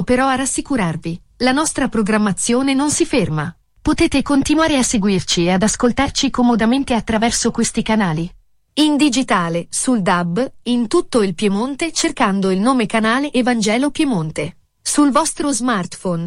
però a rassicurarvi, la nostra programmazione non si ferma. Potete continuare a seguirci e ad ascoltarci comodamente attraverso questi canali. In digitale, sul DAB, in tutto il Piemonte cercando il nome canale Evangelo Piemonte. Sul vostro smartphone,